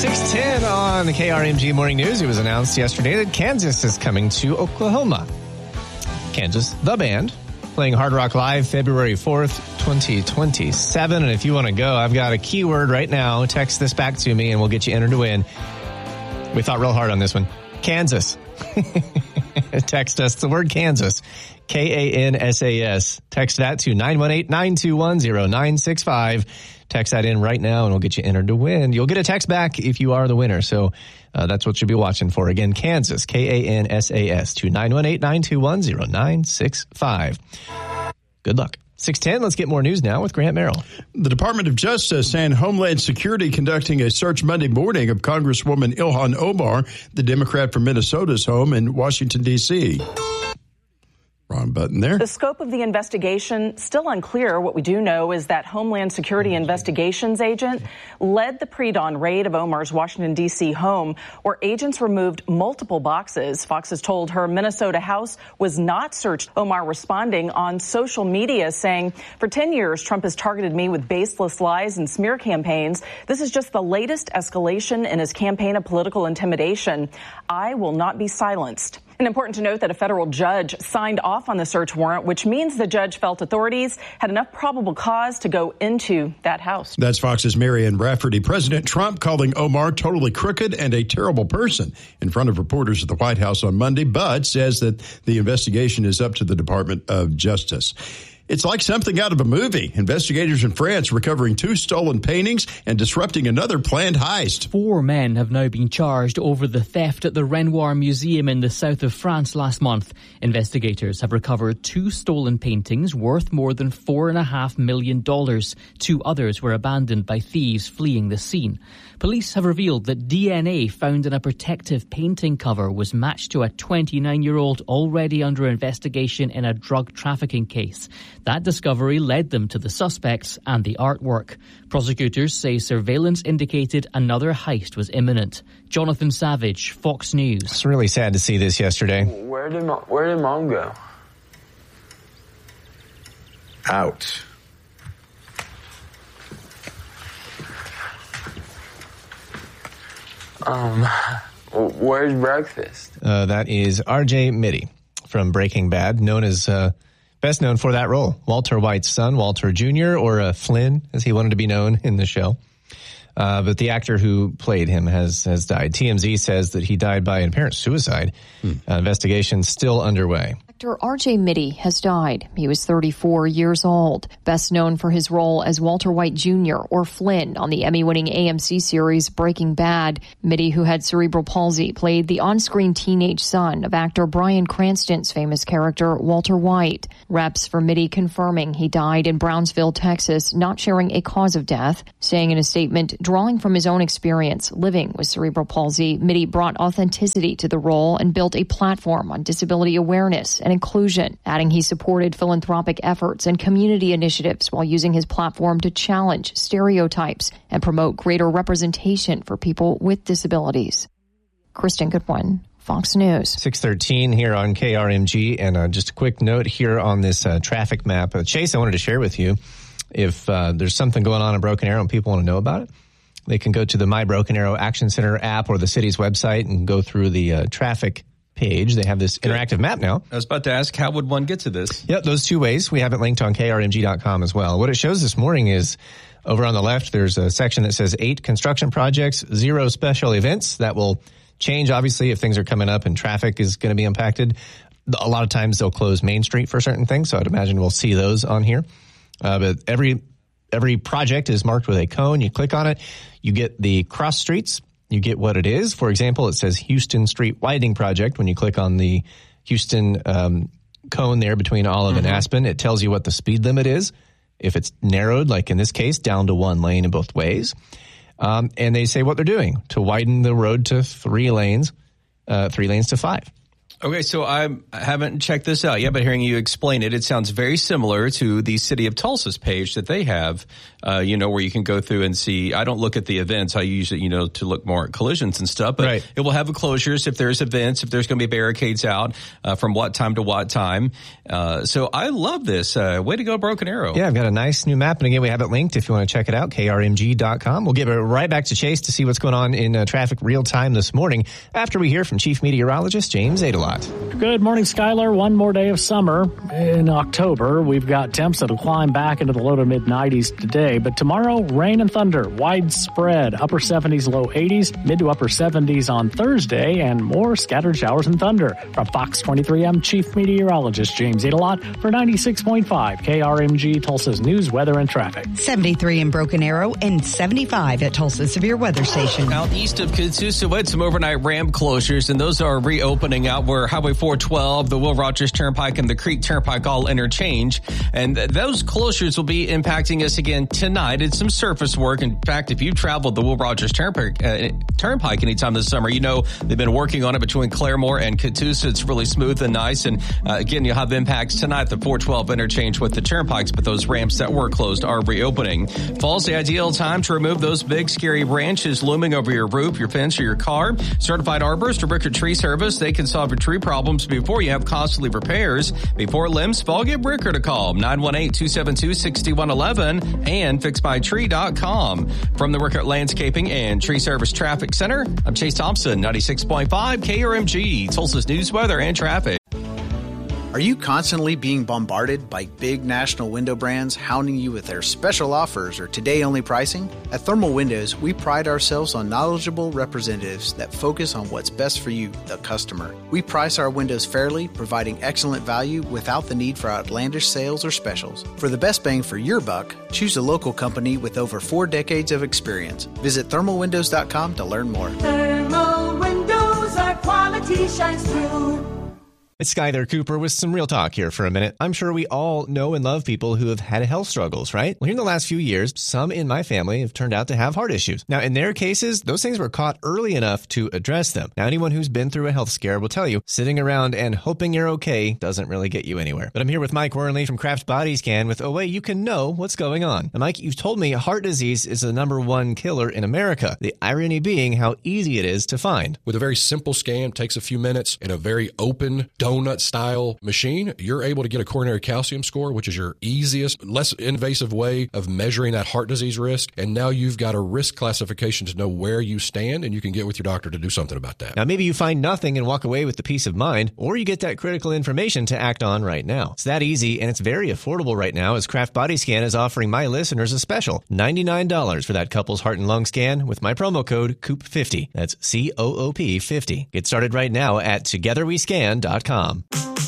6:10 on the KRMG Morning News. It was announced yesterday that Kansas is coming to Oklahoma. Kansas, the band, playing Hard Rock Live February 4th, 2027. And if you want to go, I've got a keyword right now. Text this back to me and we'll get you entered to win. We thought real hard on this one. Kansas. Text us the word Kansas. Kansas. Text that to 918-921-0965. Text that in right now and we'll get you entered to win. You'll get a text back if you are the winner. So that's what you'll be watching for. Again, Kansas, Kansas to 918-921-0965. Good luck. 6:10, let's get more news now with Grant Merrill. The Department of Justice and Homeland Security conducting a search Monday morning of Congresswoman Ilhan Omar, the Democrat from Minnesota's home in Washington, D.C. Wrong button there. The scope of the investigation still unclear. What we do know is that Homeland Security Investigations agent led the pre-dawn raid of Omar's Washington, D.C. home, where agents removed multiple boxes. Fox has told her Minnesota house was not searched. Omar responding on social media saying, for 10 years, Trump has targeted me with baseless lies and smear campaigns. This is just the latest escalation in his campaign of political intimidation. I will not be silenced. And important to note that a federal judge signed off on the search warrant, which means the judge felt authorities had enough probable cause to go into that house. That's Fox's Marianne Rafferty. President Trump calling Omar totally crooked and a terrible person in front of reporters at the White House on Monday, but says that the investigation is up to the Department of Justice. It's like something out of a movie. Investigators in France recovering 2 stolen paintings and disrupting another planned heist. 4 men have now been charged over the theft at the Renoir Museum in the south of France last month. Investigators have recovered 2 stolen paintings worth more than $4.5 million. 2 others were abandoned by thieves fleeing the scene. Police have revealed that DNA found in a protective painting cover was matched to a 29-year-old already under investigation in a drug trafficking case. That discovery led them to the suspects and the artwork. Prosecutors say surveillance indicated another heist was imminent. Jonathan Savage, Fox News. It's really sad to see this yesterday. Where did Mom go? Out. Where's breakfast? That is R.J. Mitty from Breaking Bad, best known for that role. Walter White's son, Walter Jr., or Flynn, as he wanted to be known in the show. But the actor who played him has died. TMZ says that he died by an apparent suicide. Investigation still underway. Actor R.J. Mitty has died. He was 34 years old, best known for his role as Walter White Jr. or Flynn on the Emmy-winning AMC series Breaking Bad. Mitty, who had cerebral palsy, played the on-screen teenage son of actor Bryan Cranston's famous character Walter White. Reps for Mitty confirming he died in Brownsville, Texas, not sharing a cause of death, saying in a statement, drawing from his own experience living with cerebral palsy, Mitty brought authenticity to the role and built a platform on disability awareness and inclusion, adding he supported philanthropic efforts and community initiatives while using his platform to challenge stereotypes and promote greater representation for people with disabilities. Kristen Goodwin, Fox News. 6:13 here on KRMG, and just a quick note here on this traffic map. Chase, I wanted to share with you, if there's something going on in Broken Arrow and people want to know about it, they can go to the My Broken Arrow Action Center app or the city's website and go through the traffic page. They have this interactive map now. I was about to ask, how would one get to this? Yep, those 2 ways. We have it linked on krmg.com as well. What it shows this morning is over on the left, there's a section that says 8 construction projects, 0 special events. That will change, obviously, if things are coming up and traffic is going to be impacted. A lot of times they'll close Main Street for certain things, so I'd imagine we'll see those on here. But every project is marked with a cone. You click on it, you get the cross streets. You get what it is. For example, it says Houston Street Widening Project. When you click on the Houston cone there between Olive and Aspen, it tells you what the speed limit is. If it's narrowed, like in this case, down to 1 lane in both ways. And they say what they're doing to widen the road to 3 lanes to 5. Okay, so I haven't checked this out yet, but hearing you explain it, it sounds very similar to the City of Tulsa's page that they have, where you can go through and see. I don't look at the events. I use it, to look more at collisions and stuff, but It will have closures if there's events, if there's going to be barricades out, from what time to what time. So I love this. Way to go, Broken Arrow. Yeah, I've got a nice new map, and again, we have it linked if you want to check it out, krmg.com. We'll give it right back to Chase to see what's going on in traffic real time this morning after we hear from Chief Meteorologist James Adelot. Good morning, Skylar. One more day of summer in October. We've got temps that'll climb back into the low to mid 90s today, but tomorrow, rain and thunder, widespread, upper 70s, low 80s, mid to upper 70s on Thursday, and more scattered showers and thunder. From Fox 23, I'm Chief Meteorologist James Adelot for 96.5 KRMG, Tulsa's news, weather, and traffic. 73 in Broken Arrow and 75 at Tulsa Severe Weather Station. Out east of Catoosa, we had some overnight ramp closures, and those are reopening out where Highway 412, the Will Rogers Turnpike, and the Creek Turnpike all interchange. And those closures will be impacting us again tonight. It's some surface work. In fact, if you've traveled the Will Rogers Turnpike anytime this summer, they've been working on it between Claremore and Catoosa. It's really smooth and nice. And again, you'll have impacts tonight, the 412 interchange with the turnpikes, but those ramps that were closed are reopening. Fall's the ideal time to remove those big, scary branches looming over your roof, your fence, or your car. Certified arborist or Bricker Tree Service, they can solve your tree problems before you have costly repairs. Before limbs fall, get Bricker to call 918-272-6111 and fixmytree.com. From the Rickert Landscaping and Tree Service Traffic Center, I'm Chase Thompson, 96.5 KRMG, Tulsa's news, weather, and traffic. Are you constantly being bombarded by big national window brands hounding you with their special offers or today-only pricing? At Thermal Windows, we pride ourselves on knowledgeable representatives that focus on what's best for you, the customer. We price our windows fairly, providing excellent value without the need for outlandish sales or specials. For the best bang for your buck, choose a local company with over 4 decades of experience. Visit thermalwindows.com to learn more. Thermal Windows, our quality shines through. It's Skyler Cooper with some real talk here for a minute. I'm sure we all know and love people who have had health struggles, right? Well, here in the last few years, some in my family have turned out to have heart issues. Now, in their cases, those things were caught early enough to address them. Now, anyone who's been through a health scare will tell you, sitting around and hoping you're okay doesn't really get you anywhere. But I'm here with Mike Wernley from Kraft Body Scan with a way you can know what's going on. Now, Mike, you've told me heart disease is the #1 killer in America. The irony being how easy it is to find. With a very simple scan, takes a few minutes, and a very open donut-style machine, you're able to get a coronary calcium score, which is your easiest, less invasive way of measuring that heart disease risk. And now you've got a risk classification to know where you stand, and you can get with your doctor to do something about that. Now, maybe you find nothing and walk away with the peace of mind, or you get that critical information to act on right now. It's that easy, and it's very affordable right now, as Kraft Body Scan is offering my listeners a special $99 for that couple's heart and lung scan with my promo code COOP50. That's COOP50. Get started right now at togetherwescan.com.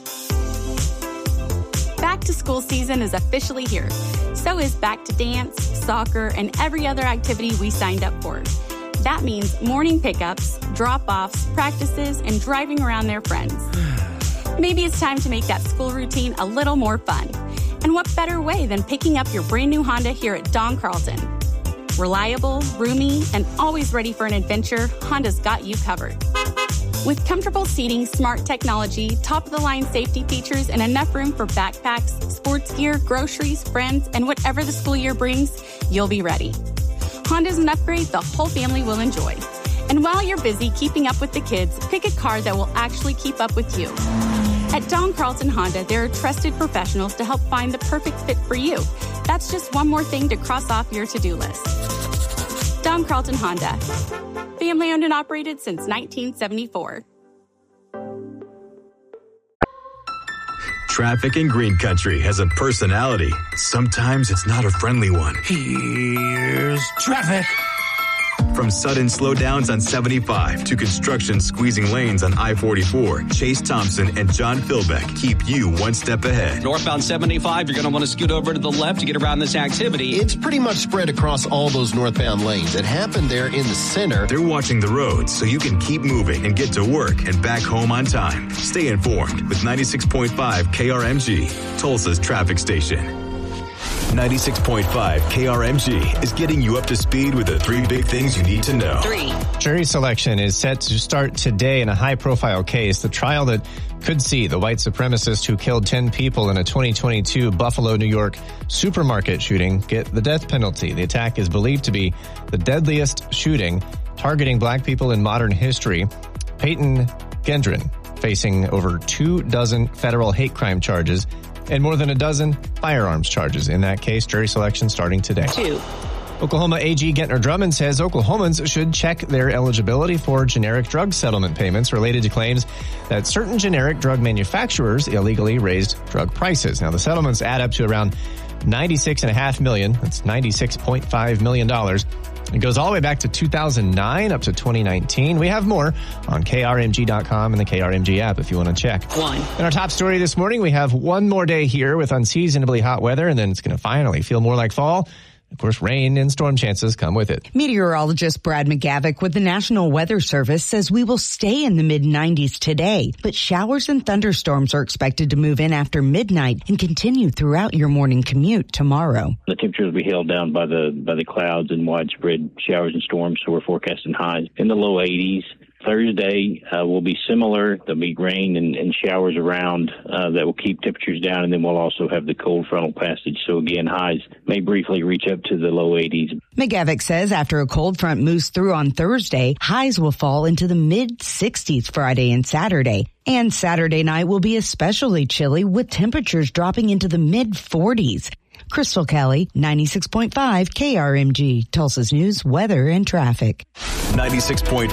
Back to school season is officially here. So is back to dance, soccer, and every other activity we signed up for. That means morning pickups, drop-offs, practices, and driving around their friends. Maybe it's time to make that school routine a little more fun. And what better way than picking up your brand new Honda here at Don Carlton? Reliable, roomy, and always ready for an adventure, Honda's got you covered. With comfortable seating, smart technology, top-of-the-line safety features, and enough room for backpacks, sports gear, groceries, friends, and whatever the school year brings, you'll be ready. Honda's an upgrade the whole family will enjoy. And while you're busy keeping up with the kids, pick a car that will actually keep up with you. At Don Carlton Honda, there are trusted professionals to help find the perfect fit for you. That's just one more thing to cross off your to-do list. Don Carlton Honda. Family owned and operated since 1974. Traffic in Green Country has a personality. Sometimes it's not a friendly one. Here's traffic. From sudden slowdowns on 75 to construction squeezing lanes on I-44, Chase Thompson and John Philbeck keep you one step ahead. Northbound 75, you're going to want to scoot over to the left to get around this activity. It's pretty much spread across all those northbound lanes. It happened there in the center. They're watching the roads so you can keep moving and get to work and back home on time. Stay informed with 96.5 KRMG, Tulsa's traffic station. 96.5 KRMG is getting you up to speed with the 3 big things you need to know. 3. Jury selection is set to start today in a high-profile case, the trial that could see the white supremacist who killed 10 people in a 2022 Buffalo, New York supermarket shooting get the death penalty. The attack is believed to be the deadliest shooting targeting black people in modern history. Peyton Gendron facing over 24 federal hate crime charges and more than a dozen firearms charges. In that case, jury selection starting today. 2. Oklahoma AG Gentner Drummond says Oklahomans should check their eligibility for generic drug settlement payments related to claims that certain generic drug manufacturers illegally raised drug prices. Now, the settlements add up to around $96.5 million. That's $96.5 million. It goes all the way back to 2009 up to 2019. We have more on KRMG.com and the KRMG app if you want to check. 1. In our top story this morning, we have one more day here with unseasonably hot weather, and then it's going to finally feel more like fall. Of course, rain and storm chances come with it. Meteorologist Brad McGavick with the National Weather Service says we will stay in the mid-90s today, but showers and thunderstorms are expected to move in after midnight and continue throughout your morning commute tomorrow. The temperatures will be held down by the clouds and widespread showers and storms, so we're forecasting highs in the low 80s. Thursday will be similar. There'll be rain and showers around that will keep temperatures down, and then we'll also have the cold frontal passage. So again, highs may briefly reach up to the low 80s. McGavick says after a cold front moves through on Thursday, highs will fall into the mid-60s Friday and Saturday. And Saturday night will be especially chilly with temperatures dropping into the mid-40s. Crystal Kelly, 96.5 KRMG, Tulsa's news, weather, and traffic. 96.5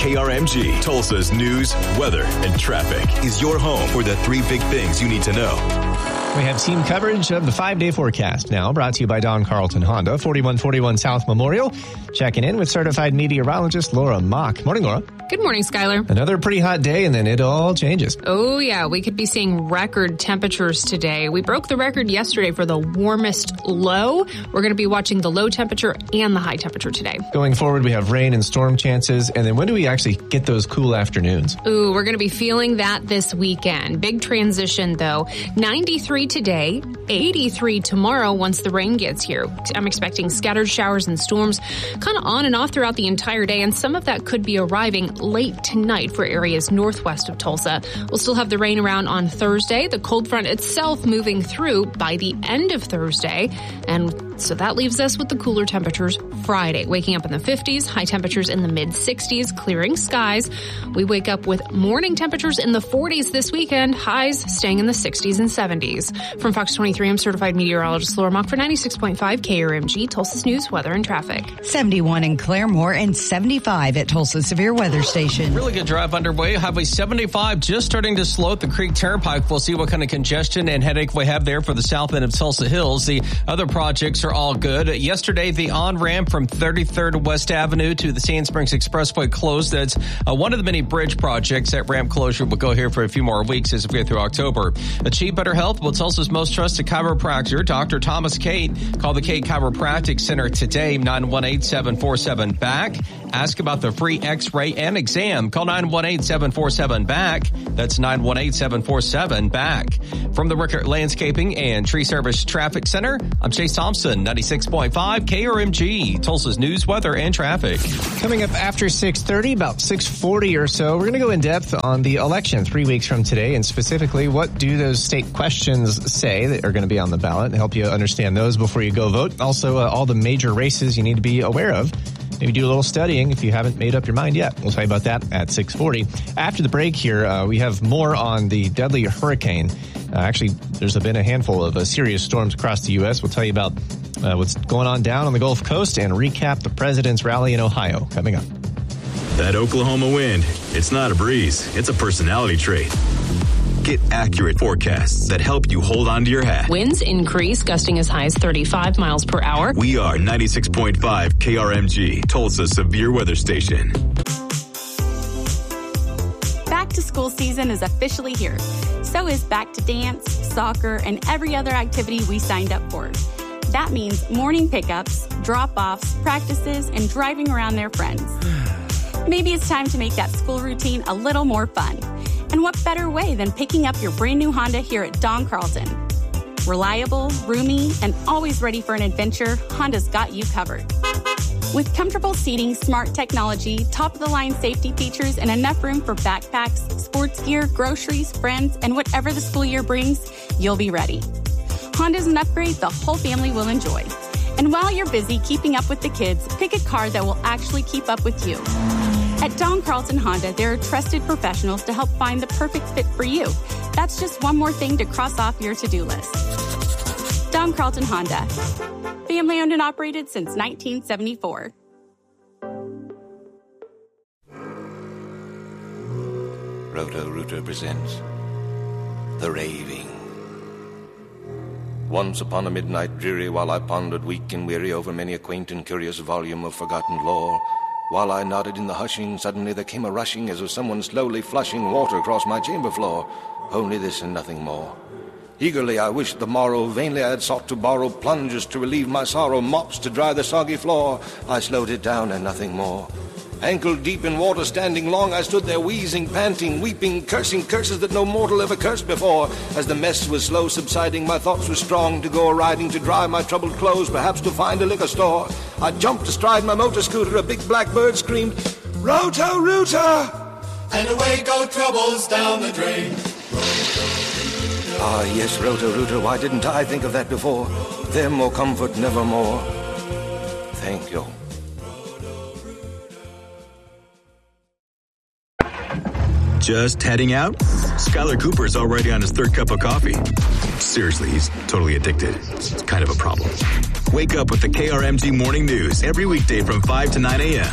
KRMG, Tulsa's news, weather, and traffic is your home for the 3 big things you need to know. We have team coverage of the 5-day forecast now, brought to you by Don Carlton Honda, 4141 South Memorial. Checking in with certified meteorologist Laura Mock. Morning, Laura. Good morning, Skylar. Another pretty hot day, and then it all changes. Oh, yeah. We could be seeing record temperatures today. We broke the record yesterday for the warmest low. We're going to be watching the low temperature and the high temperature today. Going forward, we have rain and storm chances. And then when do we actually get those cool afternoons? Ooh, we're going to be feeling that this weekend. Big transition, though. 93 today, 83 tomorrow once the rain gets here. I'm expecting scattered showers and storms kind of on and off throughout the entire day, and some of that could be arriving late tonight for areas northwest of Tulsa. We'll still have the rain around on Thursday, the cold front itself moving through by the end of Thursday, and so that leaves us with the cooler temperatures Friday, waking up in the 50s, high temperatures in the mid-60s, clearing skies. We wake up with morning temperatures in the 40s this weekend, highs staying in the 60s and 70s. From Fox 23, I'm certified meteorologist Laura Mock for 96.5 KRMG, Tulsa's news, weather, and traffic. 71 in Claremore and 75 at Tulsa Severe Weather Station. Really good drive underway. Highway 75 just starting to slow at the Creek Turnpike. We'll see what kind of congestion and headache we have there for the south end of Tulsa Hills. The other projects are all good. Yesterday, the on-ramp from 33rd West Avenue to the Sand Springs Expressway closed. That's one of the many bridge projects. That ramp closure will go here for a few more weeks as we get through October. Achieve better health with Tulsa's most trusted chiropractor, Dr. Thomas Cate. Call the Cate Chiropractic Center today, 918-747-BACK. Ask about the free x-ray and exam. Call 918-747-BACK. That's 918-747-BACK. From the Rickert Landscaping and Tree Service Traffic Center, I'm Chase Thompson, 96.5 KRMG, Tulsa's news, weather, and traffic. Coming up after 6:30, about 6:40 or so, we're going to go in depth on the election 3 weeks from today, and specifically, what do those state questions say that are going to be on the ballot, and help you understand those before you go vote. Also, all the major races you need to be aware of. Maybe do a little studying if you haven't made up your mind yet. We'll tell you about that at 6:40. After the break here, we have more on the deadly hurricane. Actually, there's been a handful of serious storms across the U.S. We'll tell you about what's going on down on the Gulf Coast and recap the president's rally in Ohio coming up. That Oklahoma wind, it's not a breeze, it's a personality trait. Get accurate forecasts that help you hold on to your hat. Winds increase, gusting as high as 35 miles per hour. We are 96.5 KRMG, Tulsa Severe Weather Station. Back to school season is officially here. So is back to dance, soccer, and every other activity we signed up for. That means morning pickups, drop-offs, practices, and driving around their friends. Maybe it's time to make that school routine a little more fun. And what better way than picking up your brand new Honda here at Don Carlton? Reliable, roomy, and always ready for an adventure, Honda's got you covered. With comfortable seating, smart technology, top-of-the-line safety features, and enough room for backpacks, sports gear, groceries, friends, and whatever the school year brings, you'll be ready. Honda's an upgrade the whole family will enjoy. And while you're busy keeping up with the kids, pick a car that will actually keep up with you. At Don Carlson Honda, there are trusted professionals to help find the perfect fit for you. That's just one more thing to cross off your to-do list. Don Carlton Honda. Family owned and operated since 1974. Roto-Rooter presents The Raving. Once upon a midnight dreary, while I pondered weak and weary over many a quaint and curious volume of forgotten lore, while I nodded in the hushing, suddenly there came a rushing as of someone slowly flushing water across my chamber floor. Only this and nothing more. Eagerly I wished the morrow, vainly I had sought to borrow plungers to relieve my sorrow, mops to dry the soggy floor. I slowed it down and nothing more. Ankle deep in water, standing long, I stood there wheezing, panting, weeping, cursing curses that no mortal ever cursed before. As the mess was slow subsiding, my thoughts were strong to go a-riding, to dry my troubled clothes, perhaps to find a liquor store. I jumped astride my motor scooter, a big black bird screamed, Roto-Rooter! And away go troubles down the drain. Ah, yes, Roto-Rooter, why didn't I think of that before? Them or comfort nevermore. Thank you. Just heading out? Skylar Cooper's already on his third cup of coffee. Seriously, he's totally addicted. It's kind of a problem. Wake up with the KRMG Morning News every weekday from 5 to 9 a.m.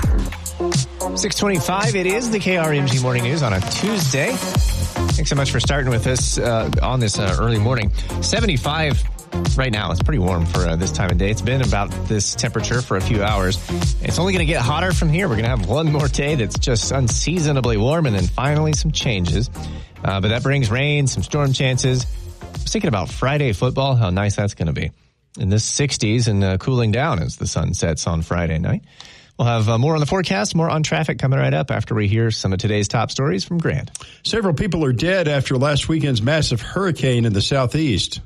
6:25, it is the KRMG Morning News on a Tuesday. Thanks so much for starting with us on this early morning. 75 right now. It's pretty warm for this time of day. It's been about this temperature for a few hours. It's only going to get hotter from here. We're going to have one more day that's just unseasonably warm and then finally some changes. But that brings rain, some storm chances. I was thinking about Friday football, how nice that's going to be. In the 60s and cooling down as the sun sets on Friday night. We'll have more on the forecast, more on traffic coming right up after we hear some of today's top stories from Grant. Several people are dead after last weekend's massive hurricane in the southeast.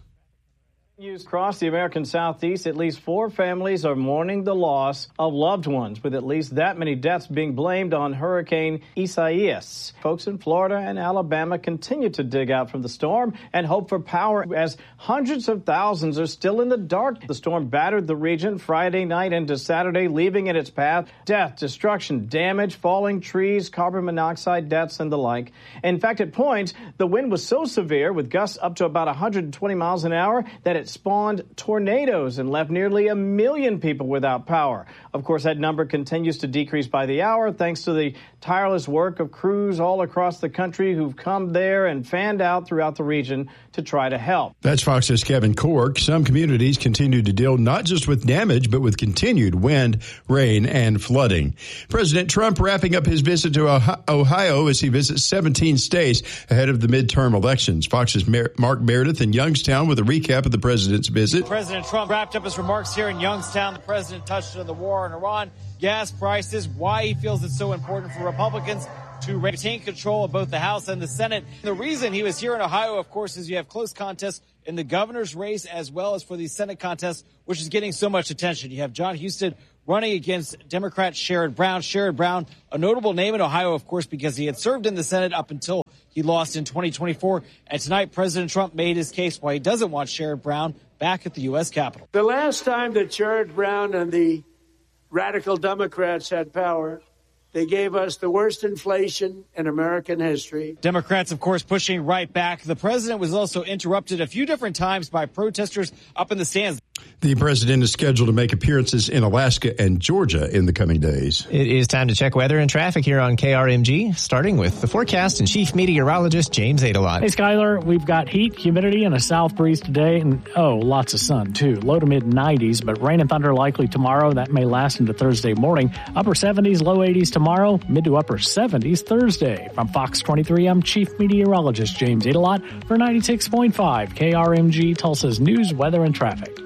Across the American Southeast, at least 4 families are mourning the loss of loved ones, with at least that many deaths being blamed on Hurricane Isaias. Folks in Florida and Alabama continue to dig out from the storm and hope for power as hundreds of thousands are still in the dark. The storm battered the region Friday night into Saturday, leaving in its path death, destruction, damage, falling trees, carbon monoxide deaths, and the like. In fact, at points, the wind was so severe, with gusts up to about 120 miles an hour, that it spawned tornadoes and left nearly 1 million people without power. Of course, that number continues to decrease by the hour thanks to the tireless work of crews all across the country who've come there and fanned out throughout the region to try to help. That's Fox's Kevin Cork. Some communities continue to deal not just with damage, but with continued wind, rain, and flooding. President Trump wrapping up his visit to Ohio as he visits 17 states ahead of the midterm elections. Fox's Mark Meredith in Youngstown with a recap of the president's visit. President Trump wrapped up his remarks here in Youngstown. The president touched on the war in Iran, gas prices, why he feels it's so important for Republicans to retain control of both the House and the Senate. The reason he was here in Ohio, of course, is you have close contests in the governor's race as well as for the Senate contest, which is getting so much attention. You have John Huston running against Democrat Sherrod Brown. Sherrod Brown, a notable name in Ohio, of course, because he had served in the Senate up until he lost in 2024. And tonight, President Trump made his case why he doesn't want Sherrod Brown back at the U.S. Capitol. The last time that Sherrod Brown and the radical Democrats had power, they gave us the worst inflation in American history. Democrats, of course, pushing right back. The president was also interrupted a few different times by protesters up in the stands. The president is scheduled to make appearances in Alaska and Georgia in the coming days. It is time to check weather and traffic here on KRMG, starting with the forecast and chief meteorologist James Adelot. Hey, Skylar, we've got heat, humidity, and a south breeze today, and lots of sun, too. Low to mid-90s, but rain and thunder likely tomorrow. That may last into Thursday morning. Upper 70s, low 80s tomorrow, mid to upper 70s Thursday. From Fox 23, I'm chief meteorologist James Adelot for 96.5 KRMG, Tulsa's news, weather, and traffic. 72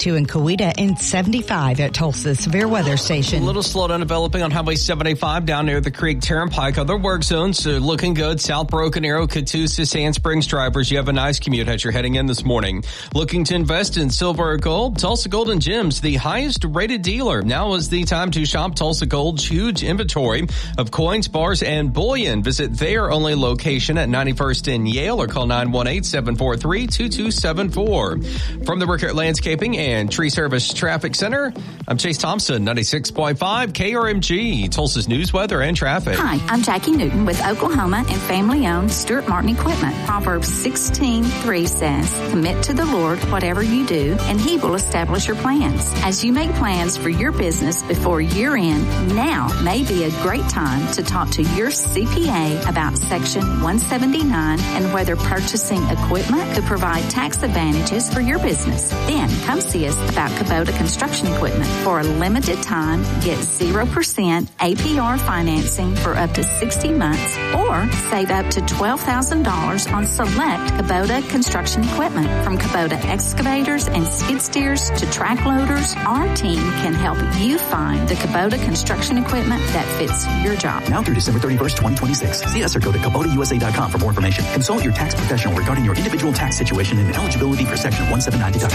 72 in Coweta, and 75 at Tulsa's Severe Weather Station. A little slowdown developing on Highway 75 down near the Creek Turnpike. Other work zones are looking good. South Broken Arrow, Catoosa, Sand Springs drivers, you have a nice commute as you're heading in this morning. Looking to invest in silver or gold? Tulsa Gold and Gems, the highest rated dealer. Now is the time to shop Tulsa Gold's huge inventory of coins, bars, and bullion. Visit their only location at 91st in Yale or call 918-743-2274. From the Rickert Landscaping and Tree Service Traffic Center, I'm Chase Thompson, 96.5 KRMG, Tulsa's news, weather, and traffic. Hi, I'm Jackie Newton with Oklahoma and family-owned Stuart Martin Equipment. Proverbs 16:3 says, commit to the Lord whatever you do, and He will establish your plans. As you make plans for your business before year end, now may be a great time to talk to your CPA about Section 179 and whether purchasing equipment could provide tax advantages for your business. Then come see us about Kubota Construction Equipment. For a limited time, get 0% APR financing for up to 60 months or save up to $12,000 on select Kubota construction equipment. From Kubota excavators and skid steers to track loaders, our team can help you find the Kubota construction equipment that fits your job. Now through December 31st, 2026. See us or go to KubotaUSA.com for more information. Consult your tax professional regarding your individual tax situation and eligibility for Section 179 deduction.